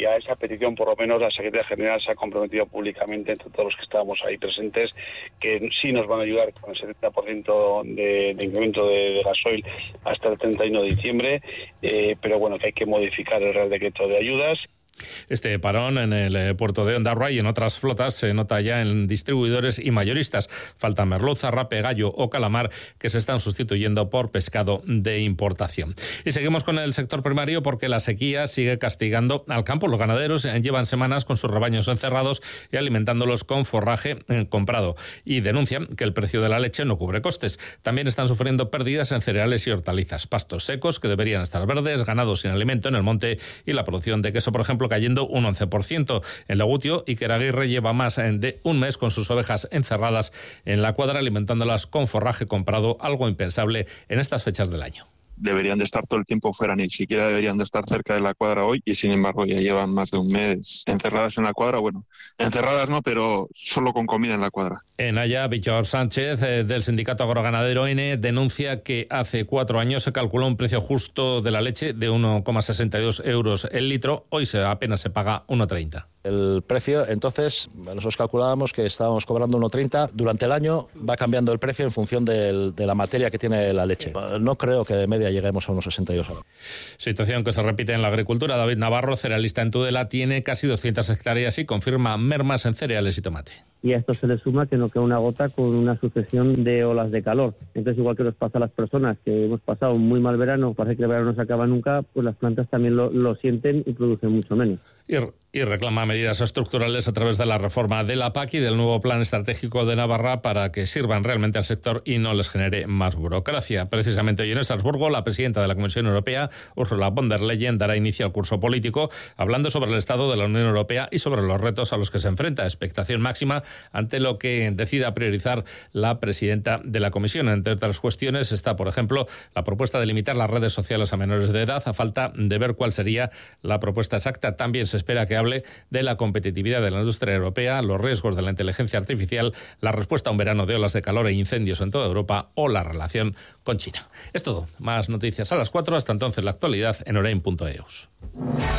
y a esa petición por lo menos la Secretaría General se ha comprometido públicamente entre todos los que estábamos ahí presentes que sí nos van a ayudar con el 70% de incremento de gasoil hasta el 31 de diciembre, pero bueno, que hay que modificar el Real Decreto de ayudas. Este parón en el puerto de Ondarroa y en otras flotas se nota ya en distribuidores y mayoristas. Falta merluza, rape, gallo o calamar, que se están sustituyendo por pescado de importación. Y seguimos con el sector primario porque la sequía sigue castigando al campo. Los ganaderos llevan semanas con sus rebaños encerrados y alimentándolos con forraje comprado, y denuncian que el precio de la leche no cubre costes. También están sufriendo pérdidas en cereales y hortalizas, pastos secos que deberían estar verdes, ganado sin alimento en el monte y la producción de queso, por ejemplo, cayendo un 11%. En Legutio, Iker Aguirre lleva más de un mes con sus ovejas encerradas en la cuadra, alimentándolas con forraje comprado, algo impensable en estas fechas del año. Deberían de estar todo el tiempo fuera, ni siquiera deberían de estar cerca de la cuadra hoy, y sin embargo ya llevan más de un mes encerradas en la cuadra. Bueno, encerradas no, pero solo con comida en la cuadra. En Haya, Víctor Sánchez, del sindicato agroganadero ENE, denuncia que hace 4 años se calculó un precio justo de la leche de 1,62 euros el litro, hoy apenas se paga 1,30. El precio, entonces, nosotros calculábamos que estábamos cobrando 1,30. Durante el año va cambiando el precio en función de la materia que tiene la leche. No creo que de media lleguemos a unos 62 euros. Situación que se repite en la agricultura. David Navarro, cerealista en Tudela, tiene casi 200 hectáreas y confirma mermas en cereales y tomate. Y a esto se le suma que no queda una gota con una sucesión de olas de calor. Entonces, igual que nos pasa a las personas que hemos pasado un muy mal verano, parece que el verano no se acaba nunca, pues las plantas también lo sienten y producen mucho menos. Y reclama medidas estructurales a través de la reforma de la PAC y del nuevo Plan Estratégico de Navarra para que sirvan realmente al sector y no les genere más burocracia. Precisamente hoy en Estrasburgo, la presidenta de la Comisión Europea, Ursula von der Leyen, dará inicio al curso político hablando sobre el estado de la Unión Europea y sobre los retos a los que se enfrenta. Expectación máxima ante lo que decida priorizar la presidenta de la Comisión. Entre otras cuestiones está, por ejemplo, la propuesta de limitar las redes sociales a menores de edad. A falta de ver cuál sería la propuesta exacta, también se espera que hable de la competitividad de la industria europea, los riesgos de la inteligencia artificial, la respuesta a un verano de olas de calor e incendios en toda Europa o la relación con China. Es todo. Más noticias a las 4. Hasta entonces, la actualidad en Orein.eus.